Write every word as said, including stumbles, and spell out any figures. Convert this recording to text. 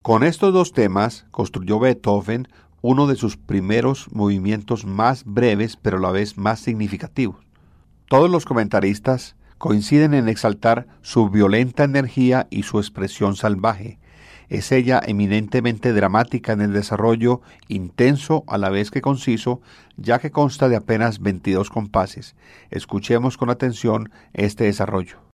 Con estos dos temas construyó Beethoven uno de sus primeros movimientos más breves pero a la vez más significativos. Todos los comentaristas coinciden en exaltar su violenta energía y su expresión salvaje. Es ella eminentemente dramática en el desarrollo, intenso a la vez que conciso, ya que consta de apenas veintidós compases. Escuchemos con atención este desarrollo.